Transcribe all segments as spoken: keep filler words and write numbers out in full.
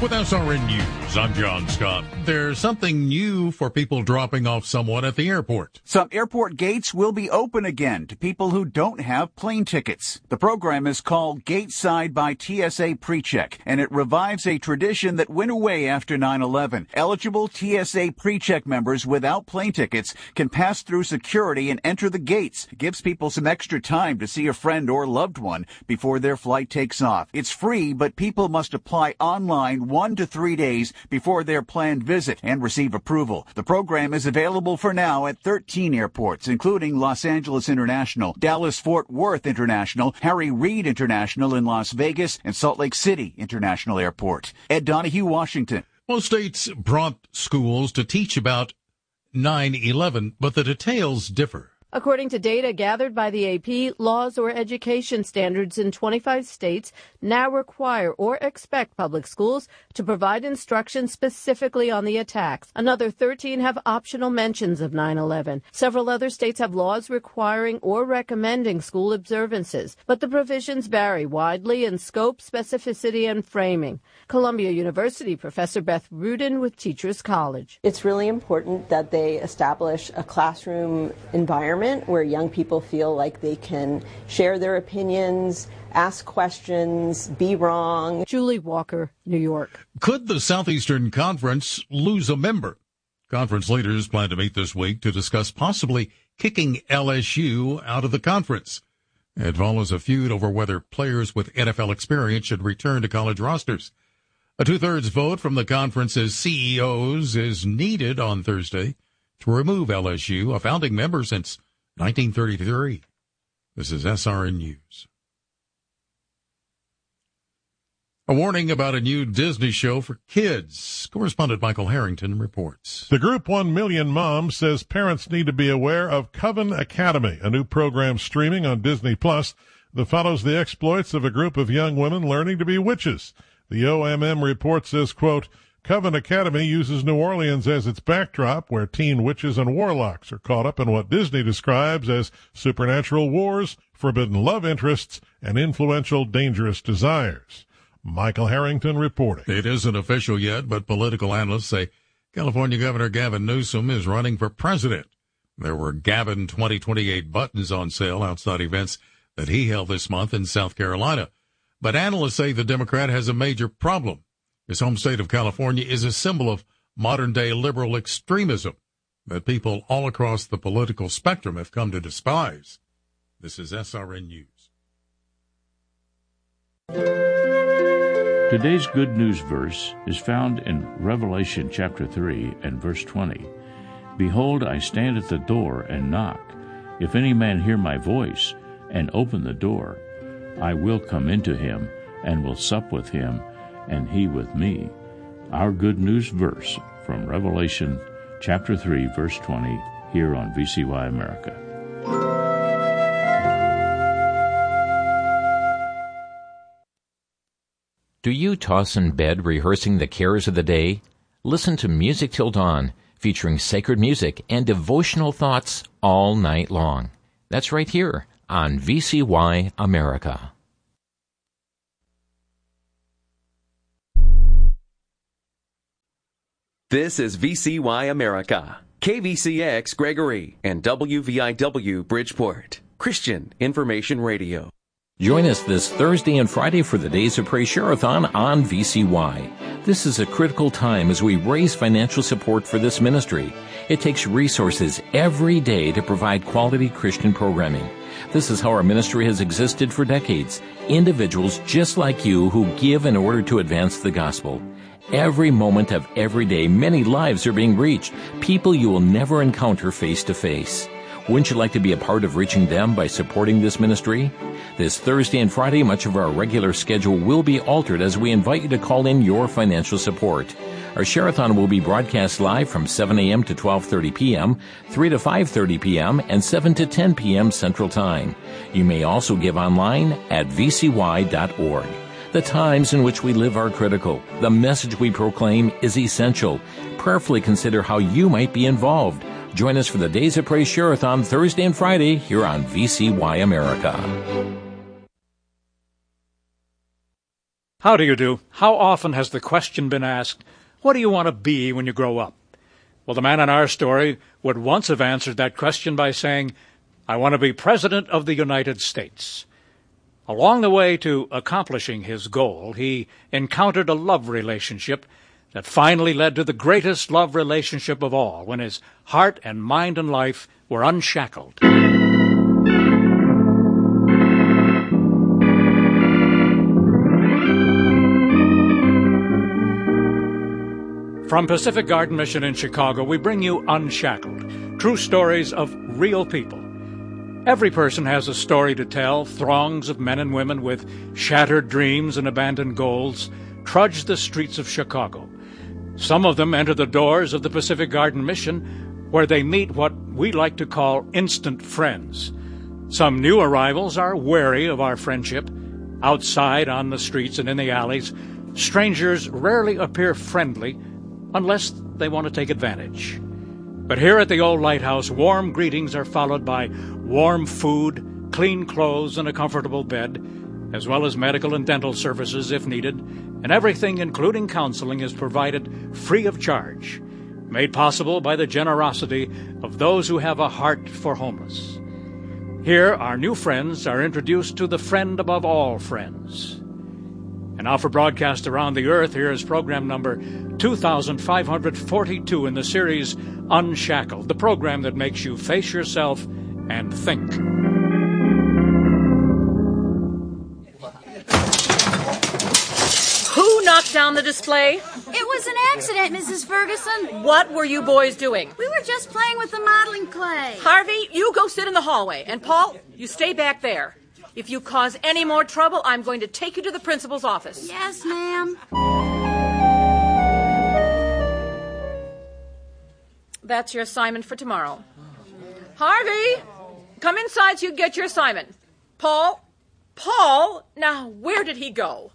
With S R N News, I'm John Scott. There's something new for people dropping off someone at the airport. Some airport gates will be open again to people who don't have plane tickets. The program is called Gateside by T S A PreCheck, and it revives a tradition that went away after nine eleven. Eligible T S A PreCheck members without plane tickets can pass through security and enter the gates. It gives people some extra time to see a friend or loved one before their flight takes off. It's free, but people must apply online one to three days before their planned visit and receive approval. The program is available for now at thirteen airports, including Los Angeles International, Dallas-Fort Worth International, Harry Reid International in Las Vegas, and Salt Lake City International Airport. Ed Donahue, Washington. Most states brought schools to teach about nine eleven, but the details differ. According to data gathered by the A P, laws or education standards in twenty-five states now require or expect public schools to provide instruction specifically on the attacks. Another thirteen have optional mentions of nine eleven. Several other states have laws requiring or recommending school observances, but the provisions vary widely in scope, specificity, and framing. Columbia University Professor Beth Rudin with Teachers College. It's really important that they establish a classroom environment where young people feel like they can share their opinions, ask questions, be wrong. Julie Walker, New York. Could the Southeastern Conference lose a member? Conference leaders plan to meet this week to discuss possibly kicking L S U out of the conference. It follows a feud over whether players with N F L experience should return to college rosters. A two-thirds vote from the conference's C E Os is needed on Thursday to remove L S U, a founding member since nineteen thirty-three. This is S R N News. A warning about a new Disney show for kids. Correspondent Michael Harrington reports. The group One Million Moms says parents need to be aware of Coven Academy, a new program streaming on Disney Plus that follows the exploits of a group of young women learning to be witches. The O M M report says, quote, Coven Academy uses New Orleans as its backdrop, where teen witches and warlocks are caught up in what Disney describes as supernatural wars, forbidden love interests, and influential, dangerous desires. Michael Harrington reporting. It isn't official yet, but political analysts say California Governor Gavin Newsom is running for president. There were Gavin twenty twenty-eight buttons on sale outside events that he held this month in South Carolina. But analysts say the Democrat has a major problem. His home state of California is a symbol of modern-day liberal extremism that people all across the political spectrum have come to despise. This is S R N News. Today's good news verse is found in Revelation chapter three and verse twenty. Behold, I stand at the door and knock. If any man hear my voice and open the door, I will come into him and will sup with him, and he with me. Our good news verse from Revelation chapter three, verse twenty, here on V C Y America. Do you toss in bed rehearsing the cares of the day? Listen to Music Till Dawn, featuring sacred music and devotional thoughts all night long. That's right here on V C Y America. This is V C Y America, K V C X Gregory, and W V I W Bridgeport, Christian Information Radio. Join us this Thursday and Friday for the Days of Praise Share-a-thon on V C Y. This is a critical time as we raise financial support for this ministry. It takes resources every day to provide quality Christian programming. This is how our ministry has existed for decades. Individuals just like you who give in order to advance the gospel. Every moment of every day, many lives are being reached, people you will never encounter face to face. Wouldn't you like to be a part of reaching them by supporting this ministry? This Thursday and Friday, much of our regular schedule will be altered as we invite you to call in your financial support. Our Share-a-thon will be broadcast live from seven a.m. to twelve thirty p.m., three to five thirty p.m., and seven to ten p.m. Central Time. You may also give online at v c y dot org. The times in which we live are critical. The message we proclaim is essential. Prayerfully consider how you might be involved. Join us for the Days of Praise Share-a-thon Thursday and Friday here on V C Y America. How do you do? How often has the question been asked, what do you want to be when you grow up? Well, the man in our story would once have answered that question by saying, I want to be President of the United States. Along the way to accomplishing his goal, he encountered a love relationship that finally led to the greatest love relationship of all, when his heart and mind and life were unshackled. From Pacific Garden Mission in Chicago, we bring you Unshackled, true stories of real people. Every person has a story to tell. Throngs of men and women with shattered dreams and abandoned goals trudge the streets of Chicago. Some of them enter the doors of the Pacific Garden Mission, where they meet what we like to call instant friends. Some new arrivals are wary of our friendship. Outside, on the streets and in the alleys, strangers rarely appear friendly unless they want to take advantage. But here at the old lighthouse, warm greetings are followed by warm food, clean clothes, and a comfortable bed, as well as medical and dental services if needed, and everything, including counseling, is provided free of charge, made possible by the generosity of those who have a heart for homeless. Here, our new friends are introduced to the friend above all friends. And now for broadcast around the earth, here is program number two thousand five hundred forty-two in the series Unshackled, the program that makes you face yourself and think. Who knocked down the display? It was an accident, Missus Ferguson. What were you boys doing? We were just playing with the modeling clay. Harvey, you go sit in the hallway. And Paul, you stay back there. If you cause any more trouble, I'm going to take you to the principal's office. Yes, ma'am. That's your assignment for tomorrow. Harvey, come inside so you get your assignment. Paul, Paul, now where did he go?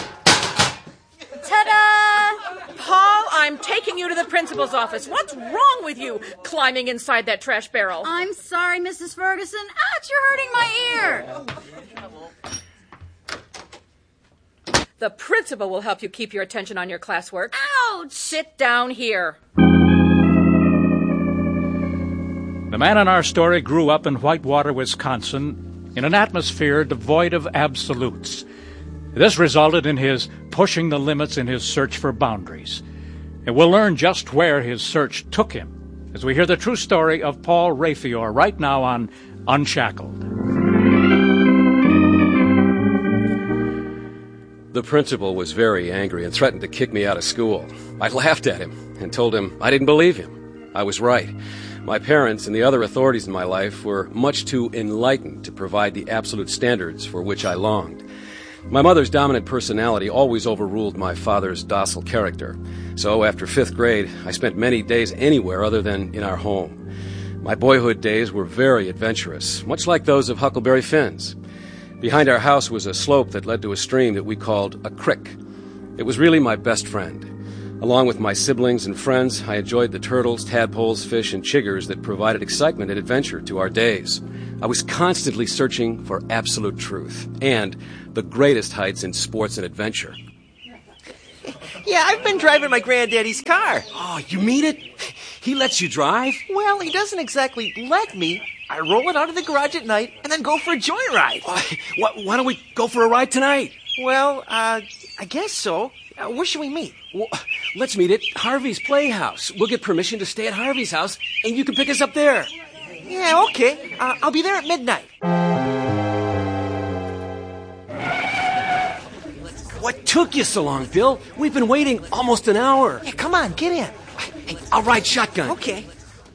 Ta-da! Paul, I'm taking you to the principal's office. What's wrong with you, climbing inside that trash barrel? I'm sorry, Missus Ferguson. Ouch, you're hurting my ear. The principal will help you keep your attention on your classwork. Ouch! Sit down here. The man in our story grew up in Whitewater, Wisconsin, in an atmosphere devoid of absolutes. This resulted in his pushing the limits in his search for boundaries. And we'll learn just where his search took him as we hear the true story of Paul Rayfior right now on Unshackled. The principal was very angry and threatened to kick me out of school. I laughed at him and told him I didn't believe him. I was right. My parents and the other authorities in my life were much too enlightened to provide the absolute standards for which I longed. My mother's dominant personality always overruled my father's docile character. So after fifth grade, I spent many days anywhere other than in our home. My boyhood days were very adventurous, much like those of Huckleberry Finn's. Behind our house was a slope that led to a stream that we called a crick. It was really my best friend. Along with my siblings and friends, I enjoyed the turtles, tadpoles, fish, and chiggers that provided excitement and adventure to our days. I was constantly searching for absolute truth and the greatest heights in sports and adventure. Yeah, I've been driving my granddaddy's car. Oh, you mean it? He lets you drive? Well, he doesn't exactly let me. I roll it out of the garage at night and then go for a joyride. Why, why, why don't we go for a ride tonight? Well, uh, I guess so. Uh, where should we meet? Well, let's meet at Harvey's Playhouse. We'll get permission to stay at Harvey's house, and you can pick us up there. Yeah, okay. Uh, I'll be there at midnight. What took you so long, Bill? We've been waiting almost an hour. Yeah, come on, get in. Hey, I'll ride shotgun. Okay.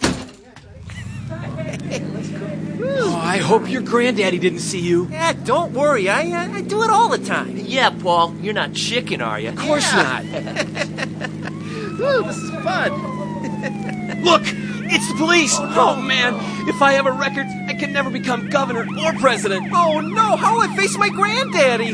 Oh, I hope your granddaddy didn't see you. Yeah, don't worry. I uh, I do it all the time. Yeah, Paul, you're not chicken, are you? Of course yeah. not. Ooh, this is fun. Look, it's the police. Oh, man, if I have a record, I can never become governor or president. Oh, no, how will I face my granddaddy?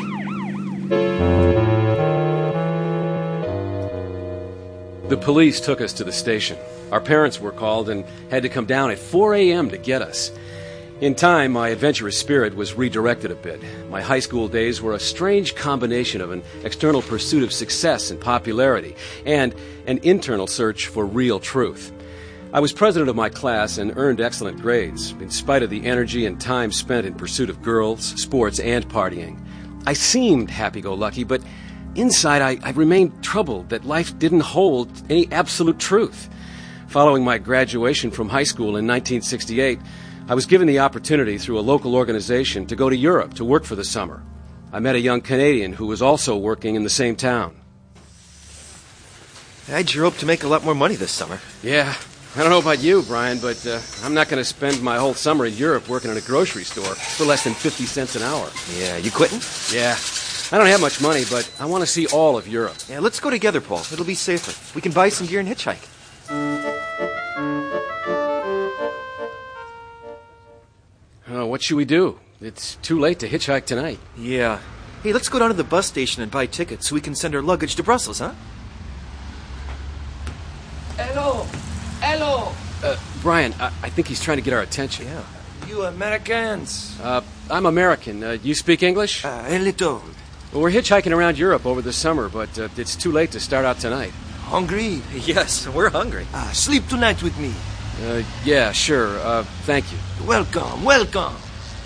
The police took us to the station. Our parents were called and had to come down at four a.m. to get us. In time, my adventurous spirit was redirected a bit. My high school days were a strange combination of an external pursuit of success and popularity and an internal search for real truth. I was president of my class and earned excellent grades, in spite of the energy and time spent in pursuit of girls, sports, and partying. I seemed happy-go-lucky, but inside I, I remained troubled that life didn't hold any absolute truth. Following my graduation from high school in nineteen sixty-eight, I was given the opportunity through a local organization to go to Europe to work for the summer. I met a young Canadian who was also working in the same town. I'd sure hope to make a lot more money this summer. Yeah, I don't know about you, Brian, but uh, I'm not going to spend my whole summer in Europe working in a grocery store for less than fifty cents an hour. Yeah, you quitting? Yeah. I don't have much money, but I want to see all of Europe. Yeah, let's go together, Paul. It'll be safer. We can buy some gear and hitchhike. Uh, what should we do? It's too late to hitchhike tonight. Yeah. Hey, let's go down to the bus station and buy tickets so we can send our luggage to Brussels, huh? Hello. Hello. Uh, Brian, I, I think he's trying to get our attention. Yeah. You Americans. Uh, I'm American. Uh, you speak English? Uh, a little. Well, we're hitchhiking around Europe over the summer, but uh, it's too late to start out tonight. Hungry? Yes, we're hungry. Uh, sleep tonight with me. Uh, yeah, sure. Uh, thank you. Welcome, welcome.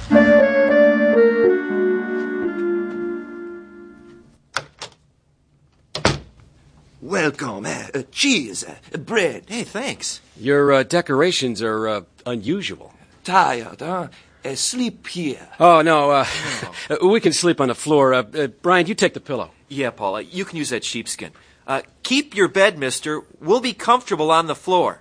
Welcome. Uh, uh, cheese, uh, bread. Hey, thanks. Your uh, decorations are uh, unusual. Tired, huh? Uh, sleep here. Oh, no. Uh, no. We can sleep on the floor. Uh, uh, Brian, you take the pillow. Yeah, Paul, uh, you can use that sheepskin. Uh, keep your bed, mister. We'll be comfortable on the floor.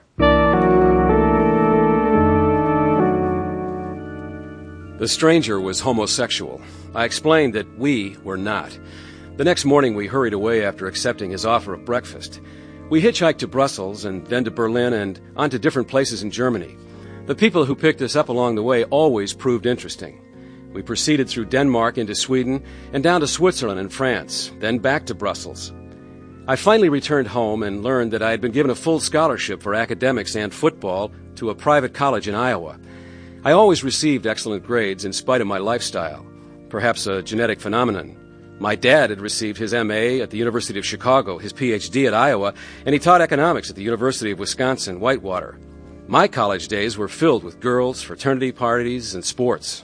The stranger was homosexual. I explained that we were not. The next morning, we hurried away after accepting his offer of breakfast. We hitchhiked to Brussels and then to Berlin and on to different places in Germany. The people who picked us up along the way always proved interesting. We proceeded through Denmark into Sweden and down to Switzerland and France, then back to Brussels. I finally returned home and learned that I had been given a full scholarship for academics and football to a private college in Iowa. I always received excellent grades in spite of my lifestyle, perhaps a genetic phenomenon. My dad had received his M A at the University of Chicago, his P H D at Iowa, and he taught economics at the University of Wisconsin-Whitewater. My college days were filled with girls, fraternity parties, and sports.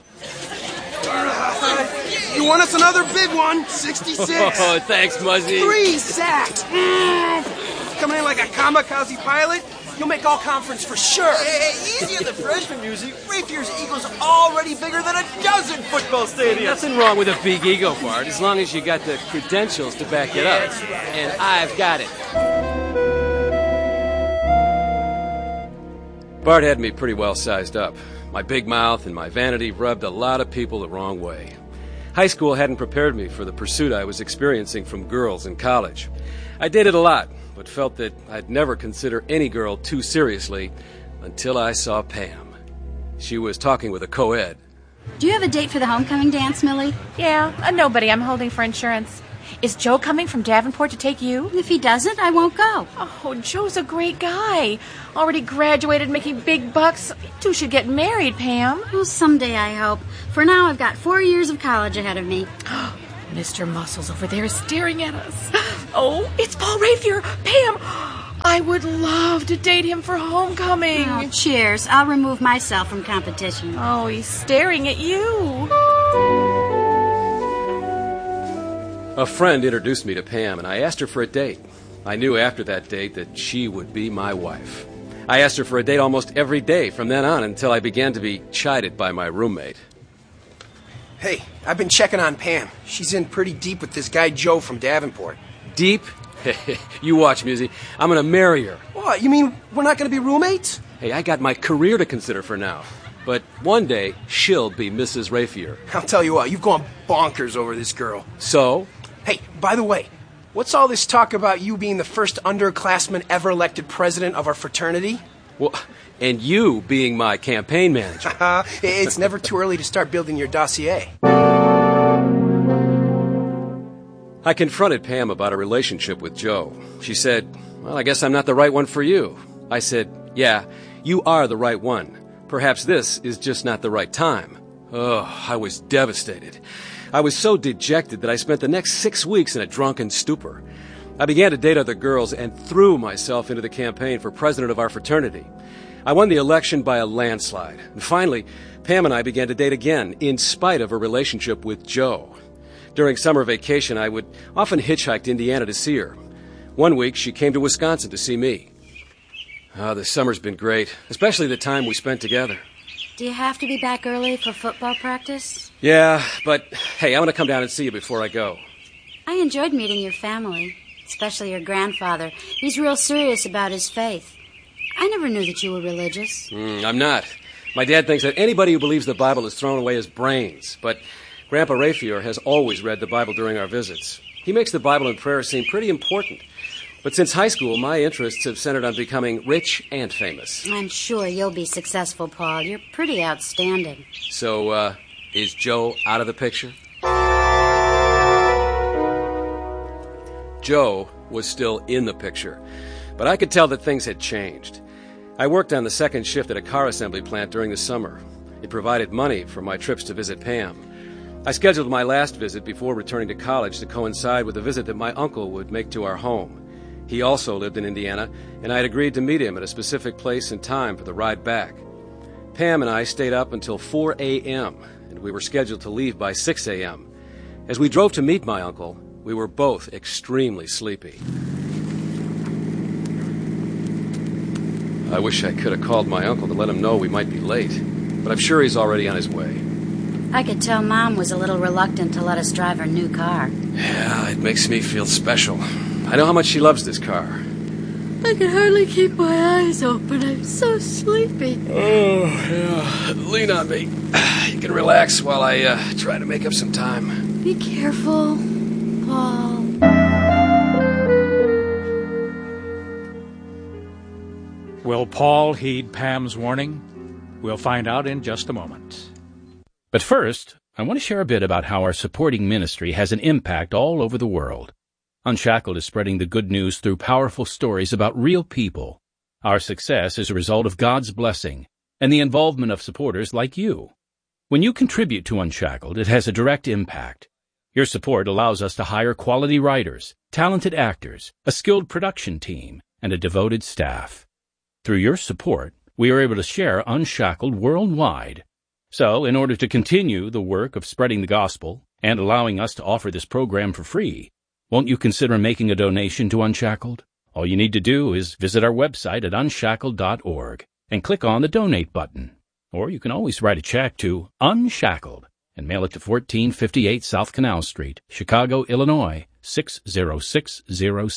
You want us another big one? sixty-six. Oh, thanks, Muzzy. Three sacks. Mm. Coming in like a kamikaze pilot? You'll make all conference for sure. Hey, hey, easy on the freshman music. Rapier's ego's already bigger than a dozen football stadiums. Nothing wrong with a big ego, Bart, as long as you got the credentials to back it up. And I've got it. Bart had me pretty well sized up. My big mouth and my vanity rubbed a lot of people the wrong way. High school hadn't prepared me for the pursuit I was experiencing from girls in college. I dated a lot, but felt that I'd never consider any girl too seriously until I saw Pam. She was talking with a co-ed. Do you have a date for the homecoming dance, Millie? Yeah, a nobody I'm holding for insurance. Is Joe coming from Davenport to take you? If he doesn't, I won't go. Oh, Joe's a great guy. Already graduated, making big bucks. You two should get married, Pam. Well, someday, I hope. For now, I've got four years of college ahead of me. Mister Muscles over there is staring at us. Oh, it's Paul Rafier. Pam, I would love to date him for homecoming. Oh, cheers. I'll remove myself from competition. Oh, he's staring at you. A friend introduced me to Pam, and I asked her for a date. I knew after that date that she would be my wife. I asked her for a date almost every day from then on until I began to be chided by my roommate. Hey, I've been checking on Pam. She's in pretty deep with this guy Joe from Davenport. Deep? You watch, Musi. I'm going to marry her. What, you mean we're not going to be roommates? Hey, I got my career to consider for now. But one day, she'll be Missus Rafier. I'll tell you what, you've gone bonkers over this girl. So? Hey, by the way, what's all this talk about you being the first underclassman ever elected president of our fraternity? Well, and you being my campaign manager. It's never too early to start building your dossier. I confronted Pam about a relationship with Joe. She said, well, I guess I'm not the right one for you. I said, yeah, you are the right one. perhaps this is just not the right time. Oh, I was devastated. I was so dejected that I spent the next six weeks in a drunken stupor. I began to date other girls and threw myself into the campaign for president of our fraternity. I won the election by a landslide. And finally, Pam and I began to date again, in spite of a relationship with Joe. During summer vacation, I would often hitchhike to Indiana to see her. One week, she came to Wisconsin to see me. Oh, the summer's been great, especially the time we spent together. Do you have to be back early for football practice? Yeah, but hey, I'm going to come down and see you before I go. I enjoyed meeting your family, especially your grandfather. He's real serious about his faith. I never knew that you were religious. Mm, I'm not. My dad thinks that anybody who believes the Bible is throwing away his brains, but Grandpa Raphael has always read the Bible during our visits. He makes the Bible and prayer seem pretty important. But since high school, my interests have centered on becoming rich and famous. I'm sure you'll be successful, Paul. You're pretty outstanding. So, uh, is Joe out of the picture? Joe was still in the picture, but I could tell that things had changed. I worked on the second shift at a car assembly plant during the summer. It provided money for my trips to visit Pam. I scheduled my last visit before returning to college to coincide with a visit that my uncle would make to our home. He also lived in Indiana, and I had agreed to meet him at a specific place and time for the ride back. Pam and I stayed up until four a.m., and we were scheduled to leave by six a.m. As we drove to meet my uncle, we were both extremely sleepy. I wish I could have called my uncle to let him know we might be late, but I'm sure he's already on his way. I could tell Mom was a little reluctant to let us drive her new car. Yeah, it makes me feel special. I know how much she loves this car. I can hardly keep my eyes open. I'm so sleepy. Oh, yeah. Lean on me. You can relax while I uh, try to make up some time. Be careful, Paul. Will Paul heed Pam's warning? We'll find out in just a moment. But first, I want to share a bit about how our supporting ministry has an impact all over the world. Unshackled is spreading the good news through powerful stories about real people. Our success is a result of God's blessing and the involvement of supporters like you. When you contribute to Unshackled, it has a direct impact. Your support allows us to hire quality writers, talented actors, a skilled production team, and a devoted staff. Through your support, we are able to share Unshackled worldwide. So, in order to continue the work of spreading the gospel and allowing us to offer this program for free, won't you consider making a donation to Unshackled? All you need to do is visit our website at unshackled dot org and click on the Donate button. Or you can always write a check to Unshackled and mail it to fourteen fifty-eight South Canal Street, Chicago, Illinois, six zero six zero